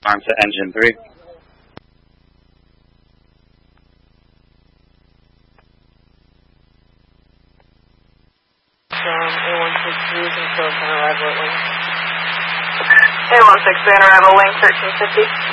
respond to engine 3. A163 is in Silicon arrival at wing. A163 on arrival wing 1350.